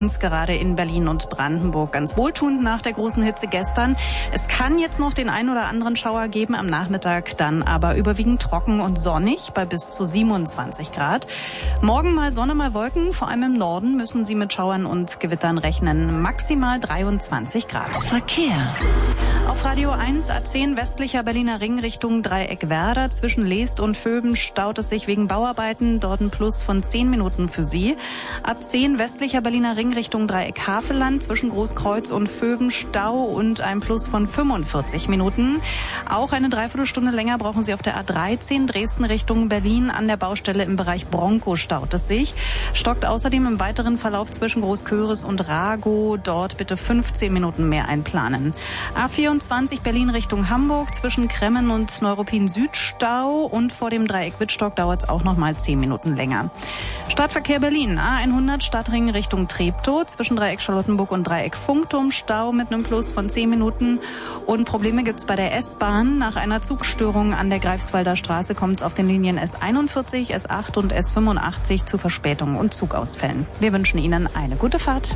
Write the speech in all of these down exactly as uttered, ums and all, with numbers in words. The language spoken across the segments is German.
Gerade in Berlin und Brandenburg ganz wohltuend nach der großen Hitze gestern. Es kann jetzt noch den ein oder anderen Schauer geben am Nachmittag, dann aber überwiegend trocken und sonnig bei bis zu siebenundzwanzig Grad. Morgen mal Sonne, mal Wolken. Vor allem im Norden müssen Sie mit Schauern und Gewittern rechnen. Maximal dreiundzwanzig Grad. Verkehr. Auf Radio eins A zehn westlicher Berliner Ring Richtung Dreieck Werder. Zwischen Leest und Vöben staut es sich wegen Bauarbeiten. Dort ein Plus von zehn Minuten für Sie. A zehn westlicher Berliner Ring Richtung Dreieck Havelland. Zwischen Großkreuz und Vöben Stau und ein Plus von fünfundvierzig Minuten. Auch eine Dreiviertelstunde länger brauchen Sie auf der A dreizehn Dresden Richtung Berlin. An der Baustelle im Bereich Bronco staut es sich. Stockt außerdem im weiteren Verlauf zwischen Großköris und Ragow. Dort bitte fünfzehn Minuten mehr einplanen. A vierundzwanzig Berlin Richtung Hamburg. Zwischen Kremmen und Neuruppin Süd Stau. Und vor dem Dreieck Wittstock dauert es auch noch mal zehn Minuten länger. Stadtverkehr Berlin. A hundert Stadtring Richtung Treptow. Zwischen Dreieck Charlottenburg und Dreieck Funkturm Stau mit einem Plus von zehn Minuten. Und Probleme gibt's bei der S-Bahn. Nach einer Zugstörung an der Greifswalder Straße kommt es auf den Linien S einundvierzig, S acht und S fünfundachtzig zu Verspätungen und Zugausfällen. Wir wünschen Ihnen eine gute Fahrt.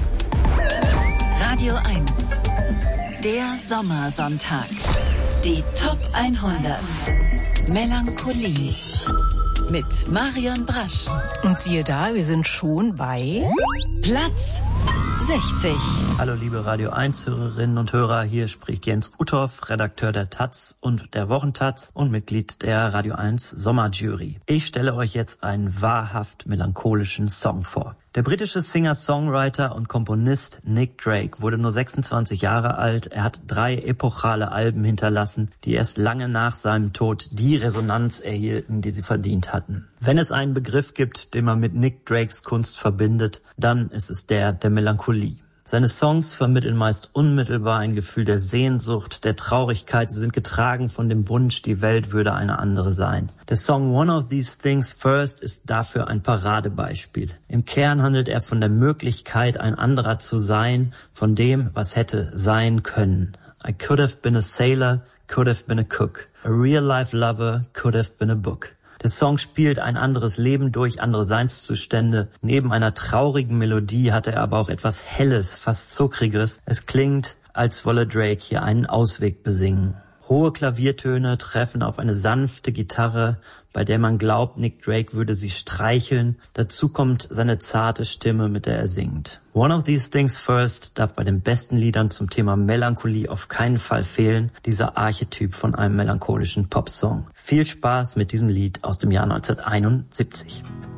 Radio eins. Der Sommersonntag. Die Top hundert. Melancholie. Mit Marion Brasch. Und siehe da, wir sind schon bei Platz sechzig. Hallo liebe Radio eins Hörerinnen und Hörer, hier spricht Jens Uthoff, Redakteur der Taz und der Wochentaz und Mitglied der Radio eins Sommerjury. Ich stelle euch jetzt einen wahrhaft melancholischen Song vor. Der britische Singer-Songwriter und Komponist Nick Drake wurde nur sechsundzwanzig Jahre alt. Er hat drei epochale Alben hinterlassen, die erst lange nach seinem Tod die Resonanz erhielten, die sie verdient hatten. Wenn es einen Begriff gibt, den man mit Nick Drakes Kunst verbindet, dann ist es der der Melancholie. Seine Songs vermitteln meist unmittelbar ein Gefühl der Sehnsucht, der Traurigkeit. Sie sind getragen von dem Wunsch, die Welt würde eine andere sein. Der Song One of These Things First ist dafür ein Paradebeispiel. Im Kern handelt er von der Möglichkeit, ein anderer zu sein, von dem, was hätte sein können. I could have been a sailor, could have been a cook. A real-life lover, could have been a book. Der Song spielt ein anderes Leben durch, andere Seinszustände. Neben einer traurigen Melodie hat er aber auch etwas Helles, fast Zuckriges. Es klingt, als wolle Drake hier einen Ausweg besingen. Hohe Klaviertöne treffen auf eine sanfte Gitarre, bei der man glaubt, Nick Drake würde sie streicheln. Dazu kommt seine zarte Stimme, mit der er singt. One of These Things First darf bei den besten Liedern zum Thema Melancholie auf keinen Fall fehlen, dieser Archetyp von einem melancholischen Popsong. Viel Spaß mit diesem Lied aus dem Jahr neunzehnhunderteinundsiebzig.